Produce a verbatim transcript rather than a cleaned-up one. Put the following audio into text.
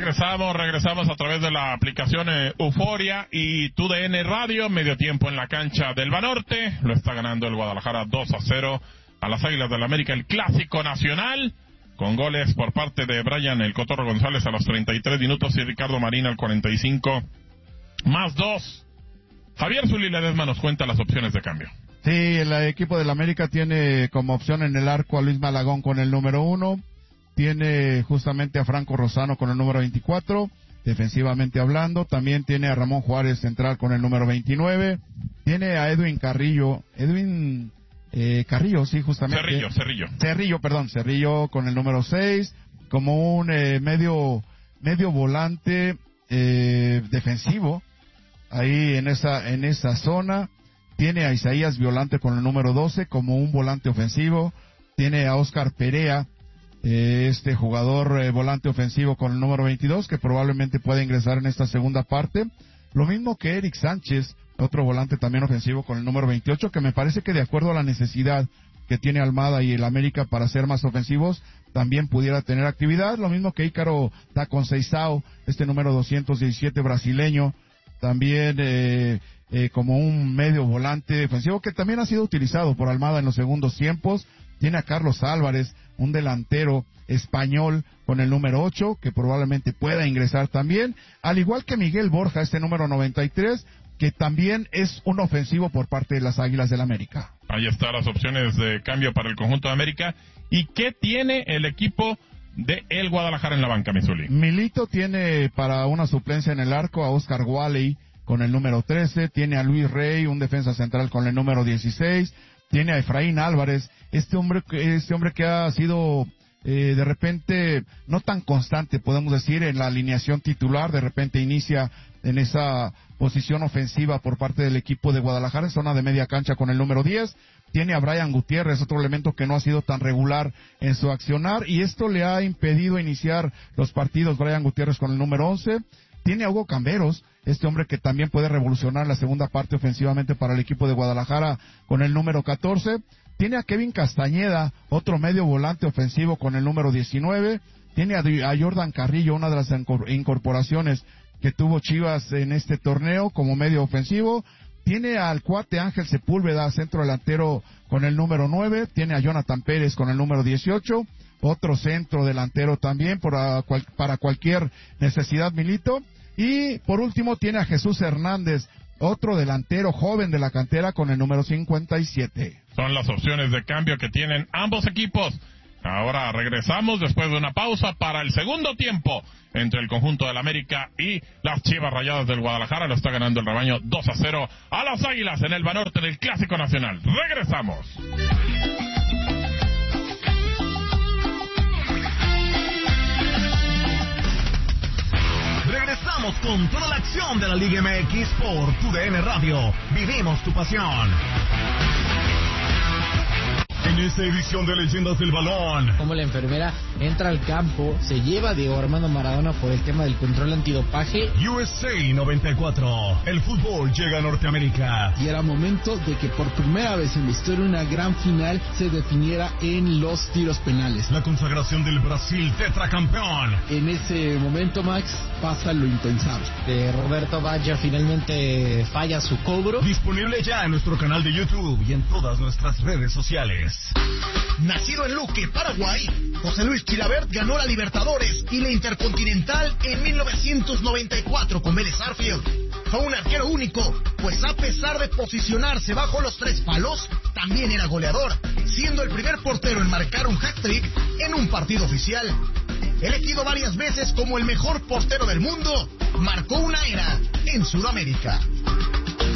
Regresamos, regresamos a través de la aplicación eh, Euforia y T U D N Radio, medio tiempo en la cancha del Banorte, lo está ganando el Guadalajara dos a cero a las Águilas del América, el clásico nacional, con goles por parte de Brian el Cotorro González a los treinta y tres minutos y Ricardo Marín al cuarenta y cinco, más dos. Javier Zuli Ledesma nos cuenta las opciones de cambio. Sí, el equipo del América tiene como opción en el arco a Luis Malagón con el número uno, tiene justamente a Franco Rosano con el número veinticuatro, defensivamente hablando, también tiene a Ramón Juárez central con el número veintinueve, tiene a Edwin Carrillo, Edwin eh, Carrillo, sí, justamente. Cerrillo, Cerrillo. Cerrillo, perdón, Cerrillo con el número seis, como un eh, medio, medio volante eh, defensivo, ahí en esa, en esa zona. Tiene a Isaías Violante con el número doce como un volante ofensivo. Tiene a Oscar Perea, eh, este jugador eh, volante ofensivo con el número veintidós, que probablemente pueda ingresar en esta segunda parte. Lo mismo que Eric Sánchez, otro volante también ofensivo con el número veintiocho, que me parece que de acuerdo a la necesidad que tiene Almada y el América para ser más ofensivos, también pudiera tener actividad. Lo mismo que Ícaro Taconceizao, este número doscientos diecisiete brasileño, también eh, eh, como un medio volante defensivo que también ha sido utilizado por Almada en los segundos tiempos. Tiene a Carlos Álvarez, un delantero español con el número ocho, que probablemente pueda ingresar también, al igual que Miguel Borja, este número noventa y tres, que también es un ofensivo por parte de las Águilas del América. Ahí están las opciones de cambio para el conjunto de América. ¿Y qué tiene el equipo de el Guadalajara en la banca, Misuli? Milito tiene para una suplencia en el arco a Oscar Wally con el número trece, tiene a Luis Rey, un defensa central con el número dieciséis, tiene a Efraín Álvarez, este hombre, este hombre que ha sido eh, de repente no tan constante, podemos decir, en la alineación titular, de repente inicia en esa posición ofensiva por parte del equipo de Guadalajara, en zona de media cancha con el número diez. Tiene a Brian Gutiérrez, otro elemento que no ha sido tan regular en su accionar, y esto le ha impedido iniciar los partidos. Brian Gutiérrez con el número once. Tiene a Hugo Camberos, este hombre que también puede revolucionar la segunda parte ofensivamente para el equipo de Guadalajara con el número catorce. Tiene a Kevin Castañeda, otro medio volante ofensivo con el número diecinueve. Tiene a, a Jordan Carrillo, una de las incorporaciones que tuvo Chivas en este torneo como medio ofensivo. Tiene al cuate Ángel Sepúlveda, centro delantero con el número nueve. Tiene a Jonathan Pérez con el número dieciocho. Otro centro delantero también para, cual, para cualquier necesidad, Milito. Y por último tiene a Jesús Hernández, otro delantero joven de la cantera con el número cincuenta y siete. Son las opciones de cambio que tienen ambos equipos. Ahora regresamos después de una pausa para el segundo tiempo entre el conjunto del América y las Chivas Rayadas del Guadalajara. Lo está ganando el rebaño dos a cero a las Águilas en el Banorte del Clásico Nacional. Regresamos. Regresamos con toda la acción de la Liga M X por T U D N Radio. Vivimos tu pasión. En esta edición de Leyendas del Balón, como la enfermera entra al campo, se lleva a Diego Armando Maradona por el tema del control antidopaje. U S A noventa y cuatro, el fútbol llega a Norteamérica. Y era momento de que por primera vez en la historia una gran final se definiera en los tiros penales. La consagración del Brasil tetracampeón. En ese momento, Max, pasa lo impensable. De Roberto Baggio finalmente falla su cobro. Disponible ya en nuestro canal de YouTube y en todas nuestras redes sociales. Nacido en Luque, Paraguay, José Luis Chilabert ganó la Libertadores y la Intercontinental en mil novecientos noventa y cuatro con Vélez Sarsfield. Fue un arquero único, pues a pesar de posicionarse bajo los tres palos, también era goleador, siendo el primer portero en marcar un hat-trick en un partido oficial. Elegido varias veces como el mejor portero del mundo, marcó una era en Sudamérica.